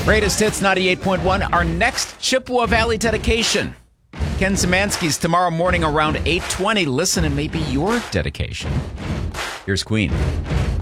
Greatest Hits 98.1. Our next Chippewa Valley dedication. Ken Szymanski's tomorrow morning around 8:20. Listen and maybe your dedication. Here's Queen.